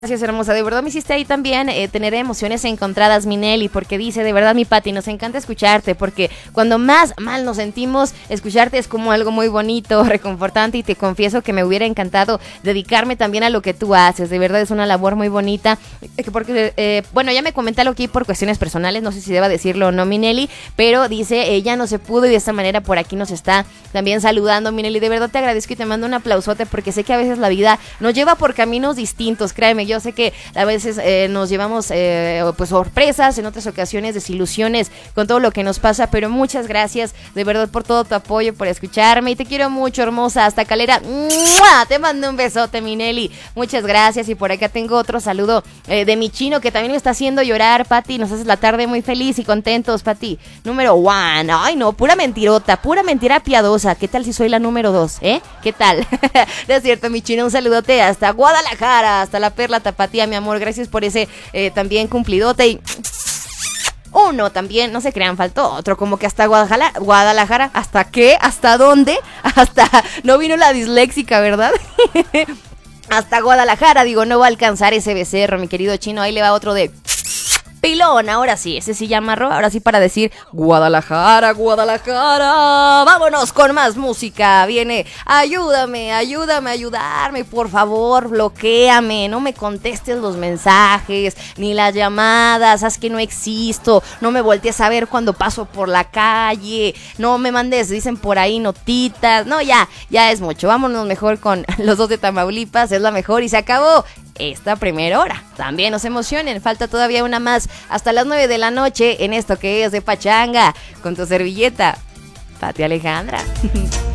Gracias, hermosa. De verdad me hiciste ahí también tener emociones encontradas, Minelli, porque dice, de verdad, mi Pati, nos encanta escucharte, porque cuando más mal nos sentimos, escucharte es como algo muy bonito, reconfortante, y te confieso que me hubiera encantado dedicarme también a lo que tú haces. De verdad es una labor muy bonita, porque, bueno, ya me comentaron aquí por cuestiones personales, no sé si deba decirlo o no, Minelli, pero dice, ella no se pudo y de esta manera por aquí nos está también saludando, Minelli. De verdad te agradezco y te mando un aplausote, porque sé que a veces la vida nos lleva por caminos distintos, créeme. Yo sé que a veces nos llevamos pues sorpresas, en otras ocasiones desilusiones con todo lo que nos pasa, pero muchas gracias de verdad por todo tu apoyo, por escucharme, y te quiero mucho, hermosa, hasta Calera. ¡Mua! Te mando un besote, Minelli, muchas gracias. Y por acá tengo otro saludo de mi chino, que también me está haciendo llorar. Pati, nos haces la tarde muy feliz y contentos, Pati. Número 1, ay no, pura mentirota, pura mentira piadosa. ¿Qué tal si soy la número 2? ¿Qué tal? No es cierto, mi chino, un saludote hasta Guadalajara, hasta la Perla Tapatía, mi amor, gracias por ese también cumplidote. Y uno también, no se crean, faltó otro, como que hasta Guadalajara, ¿hasta qué? ¿Hasta dónde? Hasta, no vino la disléxica, ¿verdad? Hasta Guadalajara, digo, no va a alcanzar ese becerro, mi querido chino. Ahí le va otro de pilón, ahora sí, ese sí ya amarró, ahora sí para decir Guadalajara, Guadalajara. Vámonos con más música, viene ayúdame, ayudarme, por favor, bloquéame, no me contestes los mensajes, ni las llamadas, haz que no existo, no me voltees a ver cuando paso por la calle, no me mandes, dicen por ahí, notitas, no, ya es mucho, vámonos mejor con los dos de Tamaulipas, es la mejor y se acabó esta primera hora. También nos emocionen, falta todavía una más hasta las 9 de la noche en esto que es de Pachanga con tu servilleta, Pati Alejandra.